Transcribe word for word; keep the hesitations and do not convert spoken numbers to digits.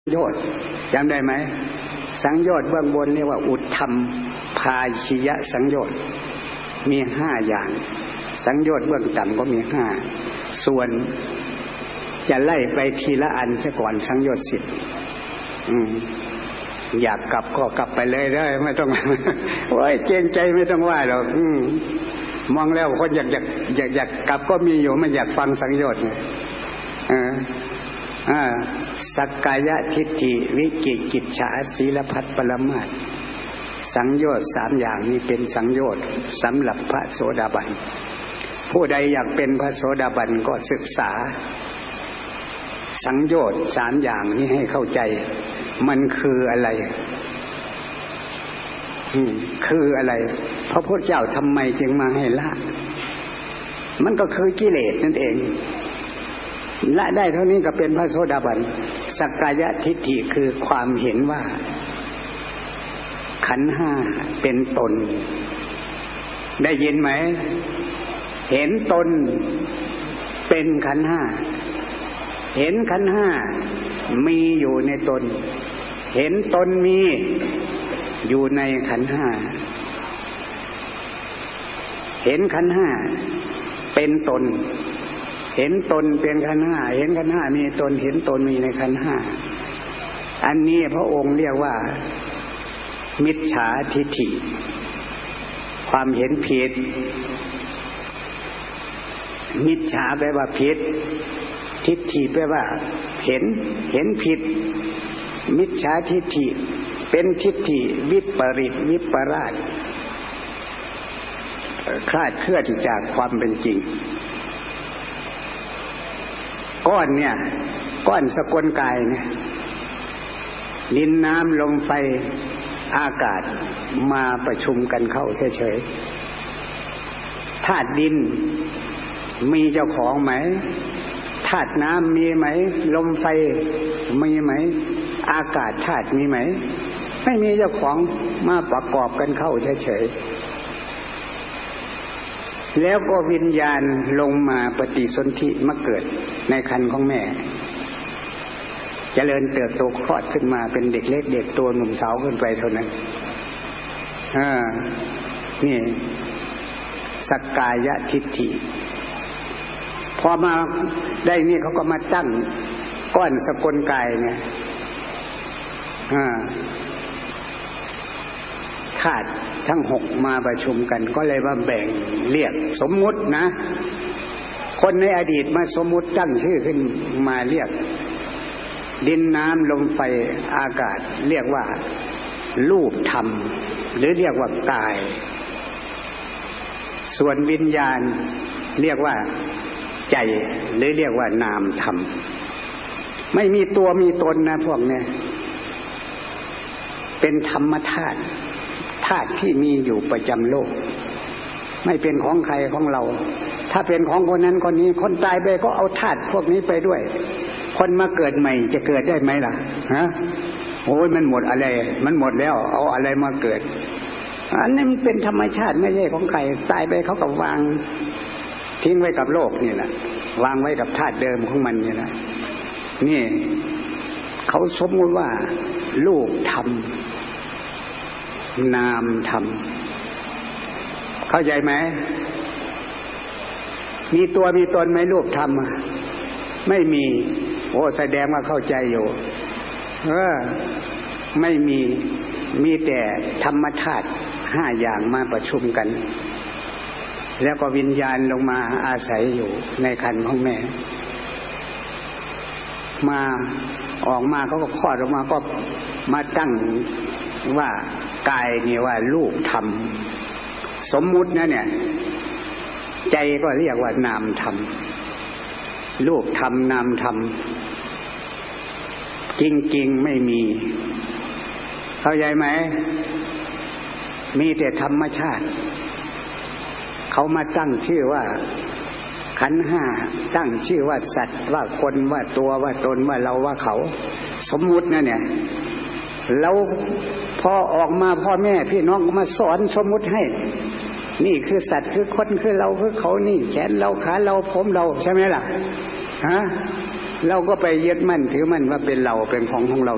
โยชน์จำได้ไหมสังโยชน์เบื้องบนเรียกว่าอุทธัมภาชิยสังโยชน์มีห้าอย่างสังโยชน์เบื้องต่ำก็มีห้าส่วนจะไล่ไปทีละอันซะก่อนสังโยชน์สิบอยากกลับก็กลับไปเลยได้ไม่ต้องโอ้ยเกรงใจไม่ต้องว่าหรอกมองแล้วคนอยากอยากอยากอยากกลับก็มีอยู่ไม่อยากฟังสังโยชน์อ่าสักกายทิฏฐิวิกิกิจฉาศีลพัตปรมาสสังโยชน์สามอย่างนี้เป็นสังโยชน์สำหรับพระโสดาบันผู้ใดอยากเป็นพระโสดาบันก็ศึกษาสังโยชน์สามอย่างนี้ให้เข้าใจมันคืออะไรคืออะไรพระพุทธเจ้าทำไมจึงมาให้ละมันก็คือกิเลสนั่นเองละได้เท่านี้ก็เป็นพระโสดาบันสักกายทิฏฐิคือความเห็นว่าขันธ์ห้าเป็นตนได้ยินไหมเห็นตนเป็นขันธ์ห้าเห็นขันธ์ห้ามีอยู่ในตนเห็นตนมีอยู่ในขันธ์ห้าเห็นขันธ์ห้าเป็นตนเห็นตนเป็นขันธ์ห้าเห็นขันธ์ห้ามีตนเห็นตนมีในขันธ์ห้าอันนี้พระองค์เรียกว่ามิจฉาทิฏฐิความเห็นผิดมิจฉาแปลว่าผิดทิฏฐิแปลว่าเห็นเห็นผิดมิจฉาทิฏฐิเป็นทิฏฐิวิปริตวิปลาสคลาดเคลื่อนจากความเป็นจริงก้อนเนี่ยก้อนสกลกายเนี่ยดินน้ำลมไฟอากาศมาประชุมกันเข้าเฉยๆธาตุดินมีเจ้าของไหมธาตุน้ำมีไหมลมไฟมีไหมอากาศธาตุมีไหมไม่มีเจ้าของมาประกอบกันเข้าเฉยๆแล้วก็วิญญาณลงมาปฏิสนธิมาเกิดในครรภ์ของแม่เจริญเติบโตคลอดขึ้นมาเป็นเด็กเล็กเด็กตัวหนุ่มสาวขึ้นไปเท่านั้นอ่านี่สักกายทิฏฐิพอมาได้นี่เขาก็มาตั้งก้อนสกลกายเนี่ยอ่าธาตุทั้งหกมาประชุมกันก็เลยว่าแบ่งเรียกสมมุตินะคนในอดีตมาสมมุติตั้งชื่อขึ้นมาเรียกดินน้ำลมไฟอากาศเรียกว่ารูปธรรมหรือเรียกว่ากายส่วนวิญญาณเรียกว่าใจหรือเรียกว่านามธรรมไม่มีตัวมีตนนะพวกนี้เป็นธรรมธาตุธาตุที่มีอยู่ประจำโลกไม่เป็นของใครของเราถ้าเป็นของคนนั้นคนนี้คนตายไปก็เอาธาตุพวกนี้ไปด้วยคนมาเกิดใหม่จะเกิดได้ไหมล่ะฮะโอ้ยมันหมดอะไรมันหมดแล้วเอาอะไรมาเกิดอันนี้มันเป็นธรรมชาติไม่ใช่ของใครตายไปเขาก็วางทิ้งไว้กับโลกนี่แหละวางไว้กับธาตุเดิมของมันนี่แหละนี่เขาสมมติว่ารูปธรรมนามธรรมเข้าใจไหมมีตัวมีตนไหมรูปธรรมไม่มีโอ้แสดงว่าเข้าใจอยู่เออไม่มีมีแต่ธรรมธาตุห้าอย่างมาประชุมกันแล้วก็วิญญาณลงมาอาศัยอยู่ในครรภ์ของแม่มาออกมาเขาก็คลอดออกมาก็มาตั้งว่ากายนี่ว่ารูปธรรมสมมุตินะเนี่ยใจก็เรียกว่านามธรรมรูปธรรมนามธรรมจริงๆไม่มีเข้าใจไหมมีแต่ธรรมชาติเขามาตั้งชื่อว่าขันธ์ห้าตั้งชื่อว่าสัตว์ว่าคนว่าตัวว่าตนว่าเราว่าเขาสมมุตินะเนี่ยเราพอออกมาพ่อแม่พี่น้องก็มาสอนสมมุติให้นี่คือสัตว์คือคนคือเราคือเขานี่แขนเราขาเราผมเราใช่ไหมล่ะฮะเราก็ไปยึดมั่นถือมั่นว่าเป็นเราเป็นของของเรา